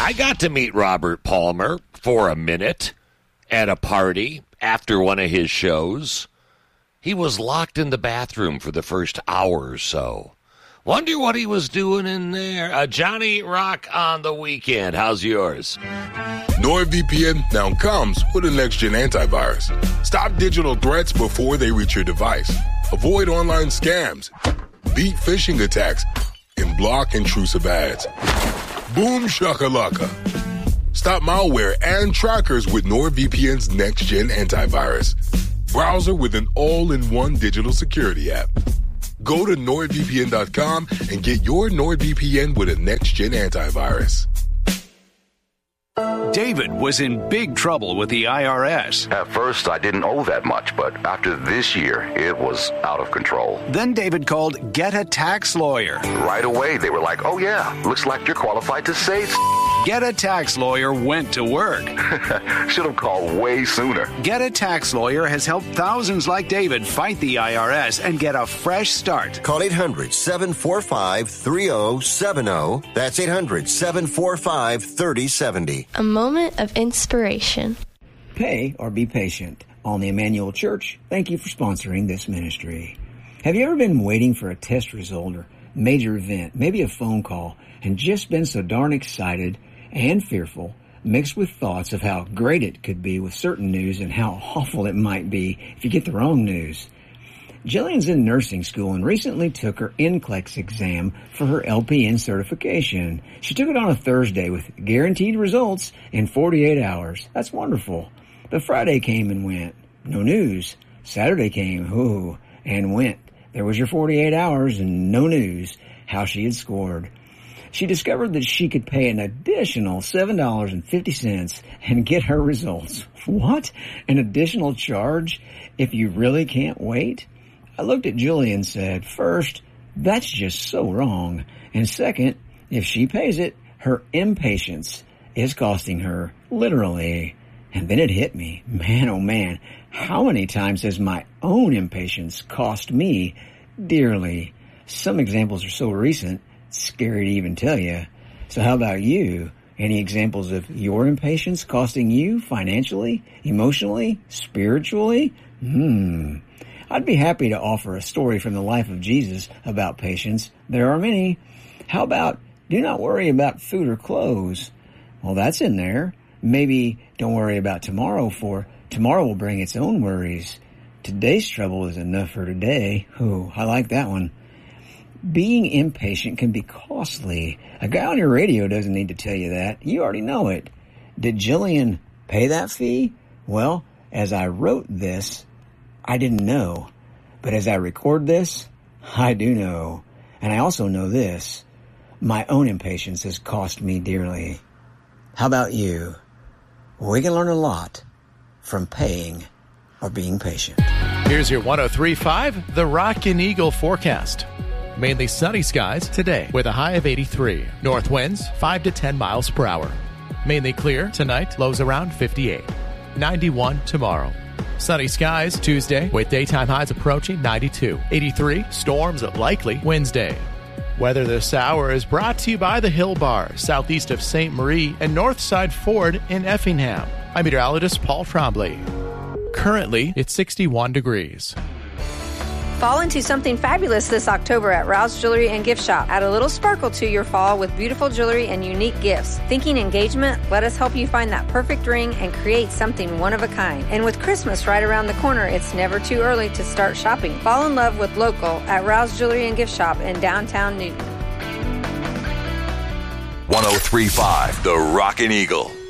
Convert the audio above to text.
I got to meet Robert Palmer for a minute at a party after one of his shows. He was locked in the bathroom for the first hour or so. Wonder what he was doing in there. Johnny Rock on the weekend. How's yours? NordVPN now comes with a next-gen antivirus. Stop digital threats before they reach your device. Avoid online scams. Beat phishing attacks. And block intrusive ads. Boom shakalaka. Stop malware and trackers with NordVPN's next-gen antivirus. Browser with an all-in-one digital security app. Go to NordVPN.com and get your NordVPN with a next-gen antivirus. David was in big trouble with the IRS. At first, I didn't owe that much, but after this year, it was out of control. Then David called Get a Tax Lawyer. Right away, they were like, oh yeah, looks like you're qualified to say Get a Tax Lawyer went to work. Should have called way sooner. Get a Tax Lawyer has helped thousands like David fight the IRS and get a fresh start. Call 800-745-3070. That's 800-745-3070. A moment of inspiration. Pay or be patient. On the Emmanuel Church, thank you for sponsoring this ministry. Have you ever been waiting for a test result or major event, maybe a phone call, and just been so darn excited and fearful, mixed with thoughts of how great it could be with certain news and how awful it might be if you get the wrong news? Jillian's in nursing school and recently took her NCLEX exam for her LPN certification. She took it on a Thursday with guaranteed results in 48 hours. That's wonderful. But Friday came and went. No news. Saturday came, and went. There was your 48 hours and no news how she had scored. She discovered that she could pay an additional $7.50 and get her results. What? An additional charge if you really can't wait? I looked at Julie and said, first, that's just so wrong. And second, if she pays it, her impatience is costing her, literally. And then it hit me. Man, oh man, how many times has my own impatience cost me dearly? Some examples are so recent, it's scary to even tell you. So how about you? Any examples of your impatience costing you financially, emotionally, spiritually? I'd be happy to offer a story from the life of Jesus about patience. There are many. How about, do not worry about food or clothes? Well, that's in there. Maybe don't worry about tomorrow, for tomorrow will bring its own worries. Today's trouble is enough for today. I like that one. Being impatient can be costly. A guy on your radio doesn't need to tell you that. You already know it. Did Jillian pay that fee? Well, as I wrote this, I didn't know. But as I record this, I do know. And I also know this. My own impatience has cost me dearly. How about you? We can learn a lot from paying or being patient. Here's your 103.5 The Rock and Eagle forecast. Mainly sunny skies today with a high of 83. North winds 5 to 10 miles per hour. Mainly clear tonight, lows around 58. 91 tomorrow. Sunny skies Tuesday with daytime highs approaching 92. 83, storms likely Wednesday. Weather this hour is brought to you by the Hill Bar, southeast of St. Marie and Northside Ford in Effingham. I'm meteorologist Paul Trombley. Currently, it's 61 degrees. Fall into something fabulous this October at Rouse Jewelry and Gift Shop. Add a little sparkle to your fall with beautiful jewelry and unique gifts. Thinking engagement? Let us help you find that perfect ring and create something one of a kind. And with Christmas right around the corner, it's never too early to start shopping. Fall in love with local at Rouse Jewelry and Gift Shop in downtown Newton. 103.5 The Rockin' Eagle.